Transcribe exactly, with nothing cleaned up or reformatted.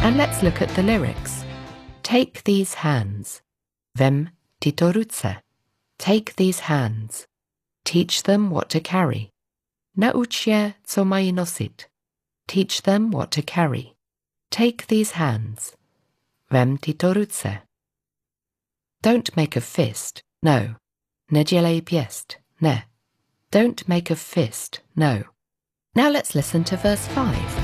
And let's look at the lyrics. Take these hands. Vem tyto ruce. Take these hands. Teach them what to carry. Nauč je, co mají nosit. Teach them what to carry. Take these hands. Vem tyto ruce. Don't make a fist, no. Nedělej pěst, ne. Don't make a fist, no. Now let's listen to verse five.